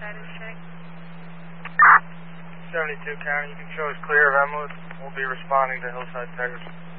status check. 72 County, you can show us clear of Emlith. We'll be responding to Hillside Terrace.